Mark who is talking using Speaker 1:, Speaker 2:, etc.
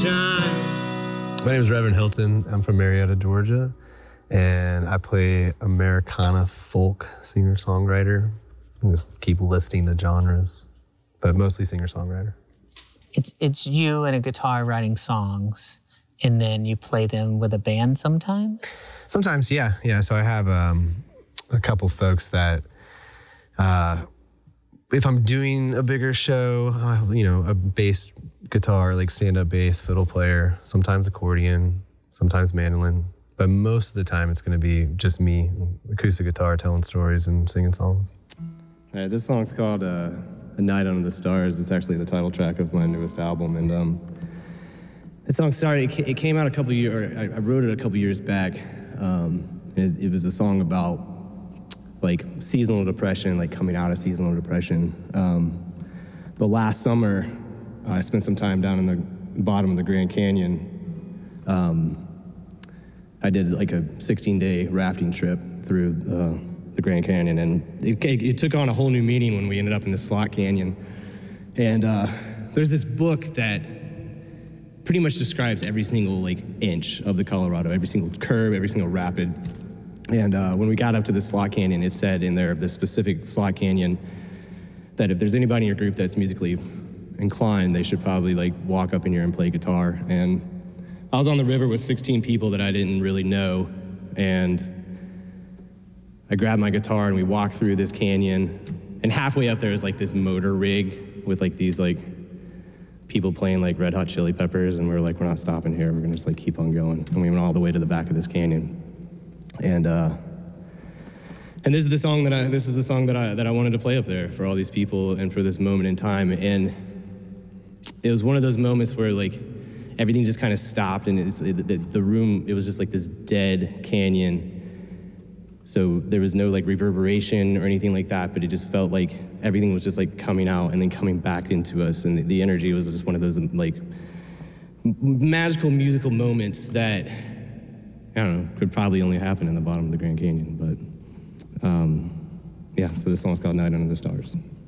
Speaker 1: shine.
Speaker 2: My name is Reverend Hilton. I'm from Marietta, Georgia, and I play Americana folk singer-songwriter. I just keep listing the genres, but mostly singer-songwriter.
Speaker 3: It's you and a guitar writing songs, and then you play them with a band sometimes?
Speaker 2: Sometimes, yeah. So I have a couple folks that, if I'm doing a bigger show, a bass guitar, like stand-up bass, fiddle player, sometimes accordion, sometimes mandolin. But most of the time it's going to be just me, acoustic guitar, telling stories and singing songs.
Speaker 4: All right, this song's called A Night Under the Stars. It's actually the title track of my newest album. And this song started, it came out I wrote it a couple years back. It was a song about like seasonal depression, like coming out of seasonal depression. But last summer, I spent some time down in the bottom of the Grand Canyon. I did like a 16-day rafting trip through the Grand Canyon, and it took on a whole new meaning when we ended up in the Slot Canyon. And there's this book that pretty much describes every single like inch of the Colorado, every single curve, every single rapid. And when we got up to the Slot Canyon, it said in there, the specific Slot Canyon, that if there's anybody in your group that's musically inclined, they should probably like walk up in here and play guitar. And I was on the river with 16 people that I didn't really know, and I grabbed my guitar and we walked through this canyon, and halfway up there is like this motor rig with like these like people playing like Red Hot Chili Peppers, and we were like, we're not stopping here, we're gonna just like keep on going. And we went all the way to the back of this canyon. And this is the song that I wanted to play up there for all these people and for this moment in time. And it was one of those moments where like everything just kind of stopped, and the room, it was just like this dead canyon. So there was no like reverberation or anything like that, but it just felt like everything was just like coming out and then coming back into us. And the energy was just one of those like magical musical moments that, I don't know, could probably only happen in the bottom of the Grand Canyon. But so this song's called Night Under the Stars.